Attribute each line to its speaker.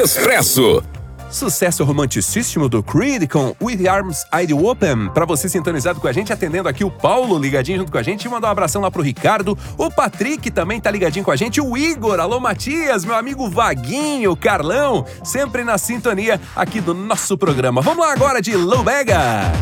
Speaker 1: Expresso.
Speaker 2: Sucesso romanticíssimo do Creed com With Arms Wide Open. Pra você sintonizado com a gente, atendendo aqui o Paulo, ligadinho junto com a gente. E mandar um abração lá pro Ricardo. O Patrick também tá ligadinho com a gente. O Igor, alô Matias, meu amigo Vaguinho, Carlão, sempre na sintonia aqui do nosso programa. Vamos lá agora de Lou Bega.